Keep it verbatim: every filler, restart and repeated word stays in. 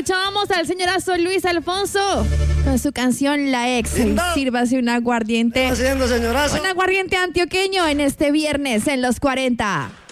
escuchábamos al señorazo Luis Alfonso con su canción La Ex. Sírvase un aguardiente. ¿Qué está haciendo, señorazo? Un aguardiente antioqueño en este viernes en los cuarenta.